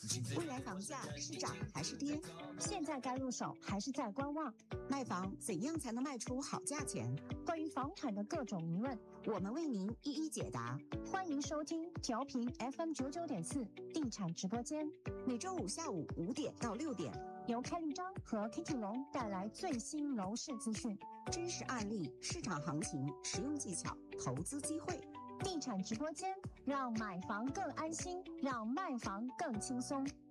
未来房价是涨还是跌？ 现在该入手还是在观望？ 卖房怎样才能卖出好价钱？ 关于房产的各种疑问， 我们为您一一解答。 欢迎收听调频 FM99.4地产直播间， 每周五下午5点到6点， 由开立章和 Kitty 龙带来最新楼市资讯、 真实案例、市场行情、实用技巧、投资机会。 地产直播间，让买房更安心，让卖房更轻松。